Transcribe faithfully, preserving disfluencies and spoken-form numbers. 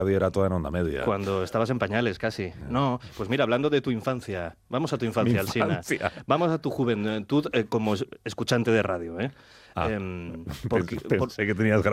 radio era toda en onda media. Cuando estabas en pañales, casi. No, pues mira, hablando de tu infancia, vamos a tu infancia, Mi Alsina. infancia. Vamos a tu juventud eh, como escuchante de radio, ¿eh? Ah, Em, pensé porque- por- que tenías